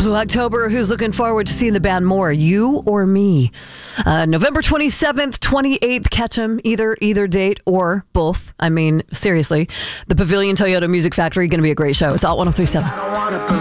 October, who's looking forward to seeing the band more, you or me? November 27th, 28th, catch them either date or both. I mean, seriously, the Pavilion Toyota Music Factory, going to be a great show. It's Alt 103.7.